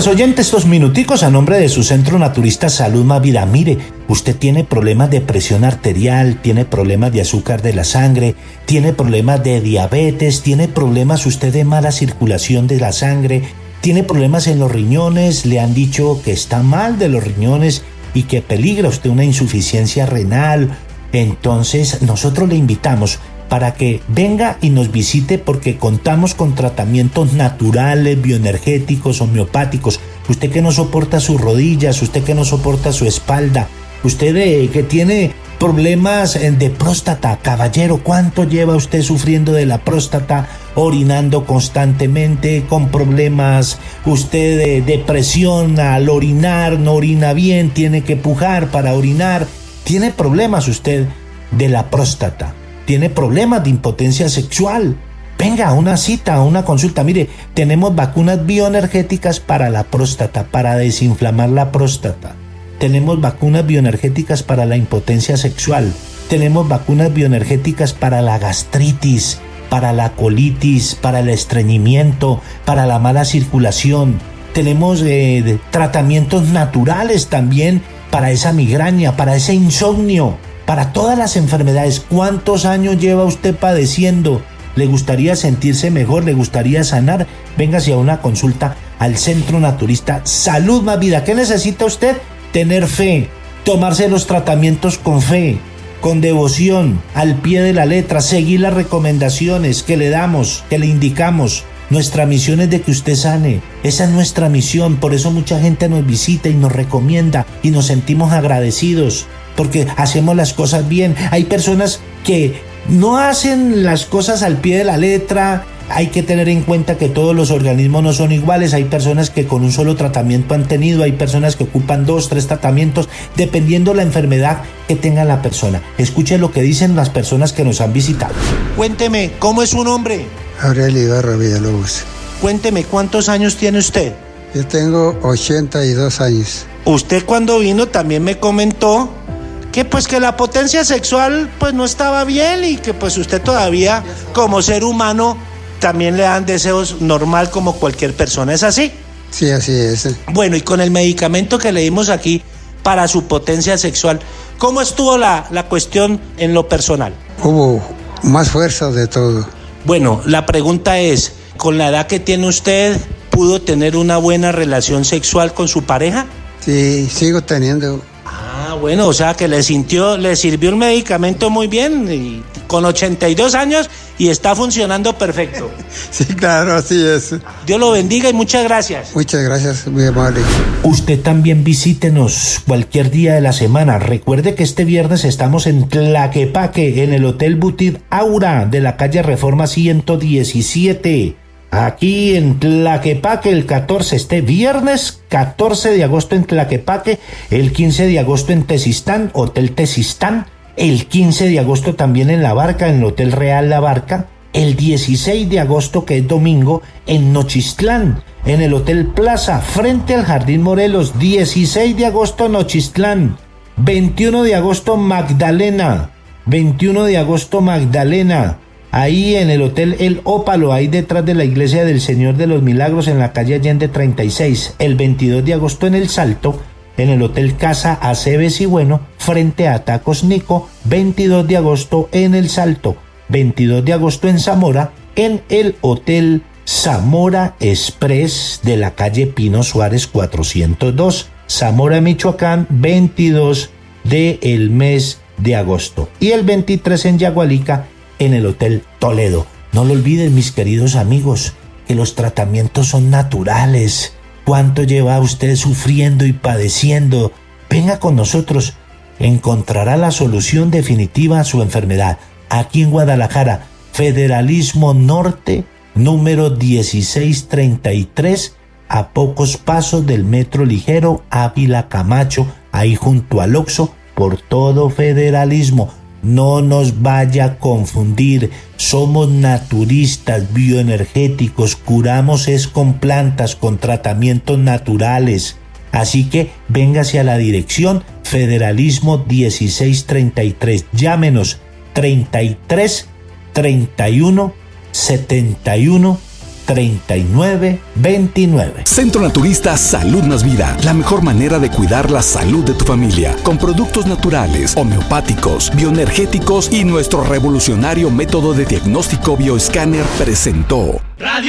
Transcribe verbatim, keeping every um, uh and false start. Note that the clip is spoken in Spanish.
pues oyente, estos minuticos a nombre de su Centro Naturista Salud Más Vida. Mire, usted tiene problemas de presión arterial, tiene problemas de azúcar de la sangre, tiene problemas de diabetes, tiene problemas usted de mala circulación de la sangre, tiene problemas en los riñones, le han dicho que está mal de los riñones y que peligra usted una insuficiencia renal. Entonces nosotros le invitamos para que venga y nos visite, porque contamos con tratamientos naturales, bioenergéticos, homeopáticos. Usted que no soporta sus rodillas, usted que no soporta su espalda, usted eh, que tiene problemas eh, de próstata, caballero, ¿cuánto lleva usted sufriendo de la próstata? Orinando constantemente, con problemas, usted de depresión al orinar, no orina bien, tiene que pujar para orinar, tiene problemas usted de la próstata. Tiene problemas de impotencia sexual, venga a una cita, a una consulta. Mire, tenemos vacunas bioenergéticas para la próstata, para desinflamar la próstata. Tenemos vacunas bioenergéticas para la impotencia sexual. Tenemos vacunas bioenergéticas para la gastritis, para la colitis, para el estreñimiento, para la mala circulación. Tenemos eh, tratamientos naturales también para esa migraña, para ese insomnio, para todas las enfermedades. ¿Cuántos años lleva usted padeciendo? ¿Le gustaría sentirse mejor? ¿Le gustaría sanar? Véngase a una consulta al Centro Naturista Salud Más Vida. ¿Qué necesita usted? Tener fe, tomarse los tratamientos con fe, con devoción, al pie de la letra, seguir las recomendaciones que le damos, que le indicamos. Nuestra misión es de que usted sane. Esa es nuestra misión. Por eso mucha gente nos visita y nos recomienda y nos sentimos agradecidos, porque hacemos las cosas bien. Hay personas que no hacen las cosas al pie de la letra. Hay que tener en cuenta que todos los organismos no son iguales. Hay personas que con un solo tratamiento han tenido, hay personas que ocupan dos, tres tratamientos, dependiendo la enfermedad que tenga la persona. Escuche lo que dicen las personas que nos han visitado. Cuénteme, ¿cómo es su nombre? Aurelio Ibarra Villalobos. Cuénteme, ¿cuántos años tiene usted? Yo tengo ochenta y dos años. Usted cuando vino también me comentó que pues que la potencia sexual pues no estaba bien y que pues usted todavía como ser humano también le dan deseos normal como cualquier persona. ¿Es así? Sí, así es. Bueno, y con el medicamento que le dimos aquí para su potencia sexual, ¿cómo estuvo la, la cuestión en lo personal? Hubo más fuerza de todo. Bueno, la pregunta es, ¿con la edad que tiene usted pudo tener una buena relación sexual con su pareja? Sí, sigo teniendo. Ah, bueno, o sea que le sintió, le sirvió el medicamento muy bien, y con ochenta y dos años y está funcionando perfecto. Sí, claro, así es. Dios lo bendiga y muchas gracias. Muchas gracias, muy amable. Usted también visítenos cualquier día de la semana. Recuerde que este viernes estamos en Tlaquepaque, en el Hotel Boutique Aura de la calle Reforma ciento diecisiete. Aquí en Tlaquepaque el catorce, este viernes catorce de agosto en Tlaquepaque, el quince de agosto en Tezistán, Hotel Tezistán, el quince de agosto también en La Barca, en el Hotel Real La Barca, el dieciséis de agosto, que es domingo, en Nochistlán, en el Hotel Plaza, frente al Jardín Morelos, dieciséis de agosto Nochistlán, veintiuno de agosto Magdalena, veintiuno de agosto Magdalena, ahí en el Hotel El Ópalo, ahí detrás de la Iglesia del Señor de los Milagros, en la calle Allende treinta y seis, el veintidós de agosto en El Salto, en el Hotel Casa Aceves y Bueno, frente a Tacos Nico, veintidós de agosto en El Salto, veintidós de agosto en Zamora, en el Hotel Zamora Express de la calle Pino Suárez cuatrocientos dos, Zamora, Michoacán, veintidós del mes de agosto, y el veintitrés en Yagualica, en el Hotel Toledo. No lo olviden, mis queridos amigos, que los tratamientos son naturales. ¿Cuánto lleva usted sufriendo y padeciendo? Venga con nosotros, encontrará la solución definitiva a su enfermedad. Aquí en Guadalajara, Federalismo Norte, número dieciséis treinta y tres, a pocos pasos del Metro Ligero Ávila Camacho, ahí junto al Oxxo, por todo Federalismo. No nos vaya a confundir, somos naturistas, bioenergéticos, curamos es con plantas, con tratamientos naturales. Así que véngase a la dirección Federalismo dieciséis treinta y tres, llámenos treinta y tres, treinta y uno, setenta y uno, treinta y nueve veintinueve. Centro Naturista Salud Más Vida, la mejor manera de cuidar la salud de tu familia, con productos naturales, homeopáticos, bioenergéticos y nuestro revolucionario método de diagnóstico bioescáner presentó Radio